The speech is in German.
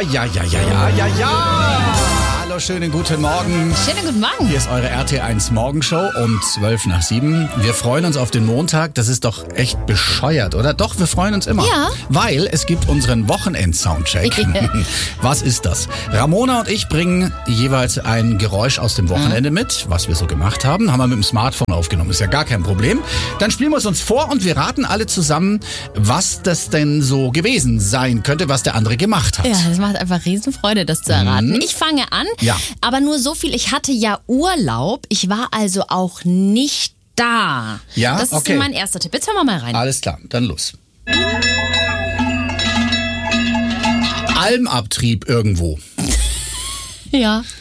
Ja. Hallo, schönen guten Morgen. Schönen guten Morgen. Hier ist eure RT1 Morgenshow um 6:12. Wir freuen uns auf den Montag. Das ist doch echt bescheuert, oder? Doch, wir freuen uns immer. Ja. Weil es gibt unseren Wochenend-Soundcheck. Was ist das? Ramona und ich bringen jeweils ein Geräusch aus dem Wochenende mit, was wir so gemacht haben. Haben wir mit dem Smartphone aufgenommen. Ist ja gar kein Problem. Dann spielen wir es uns vor und wir raten alle zusammen, was das denn so gewesen sein könnte, was der andere gemacht hat. Ja, das macht einfach Riesenfreude, das zu erraten. Ich fange an, Ja. aber nur so viel. Ich hatte ja Urlaub. Ich war also auch nicht da. Ja, das ist okay. mein erster Tipp. Jetzt hören wir mal rein. Alles klar, dann los. Almabtrieb irgendwo. Ja.